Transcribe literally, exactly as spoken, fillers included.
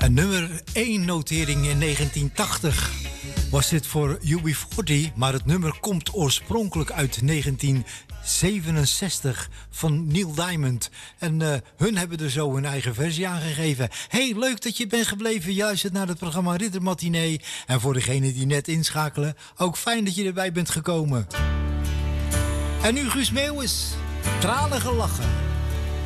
Een nummer één notering in negentien tachtig was dit voor U B veertig, maar het nummer komt oorspronkelijk uit negentien zevenenzestig van Neil Diamond. En uh, hun hebben er zo hun eigen versie aan gegeven. Hey, leuk dat je bent gebleven. Je luistert naar het programma Ridder Matinee. En voor degenen die net inschakelen, ook fijn dat je erbij bent gekomen. En nu Guus Meeuwis, tranen gelachen.